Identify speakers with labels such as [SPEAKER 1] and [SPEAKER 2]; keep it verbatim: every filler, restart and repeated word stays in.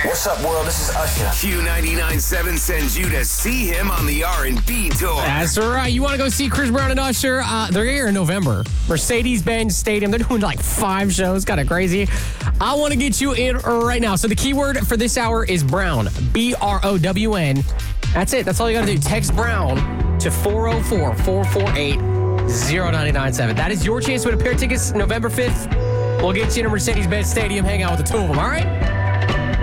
[SPEAKER 1] What's up, world? This is Usher.
[SPEAKER 2] Q ninety-nine point seven sends you to see him on the R and B tour.
[SPEAKER 3] That's right. You want to go see Chris Brown and Usher? Uh, they're here in November. Mercedes-Benz Stadium. They're doing like five shows. Kind of crazy. I want to get you in right now. So the keyword for this hour is Brown. B R O W N. That's it. That's all you got to do. Text Brown to four oh four, four four eight, oh nine nine seven. That is your chance to win a pair of tickets November fifth. We'll get you in a Mercedes-Benz Stadium. Hang out with the two of them, all right?